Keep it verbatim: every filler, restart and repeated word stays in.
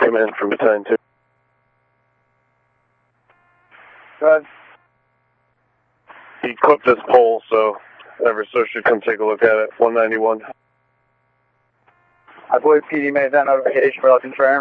came in from battalion two. Go ahead. He clipped his pole, so every associate come take a look at it. one ninety-one. I believe P D made that notification, but I'll confirm.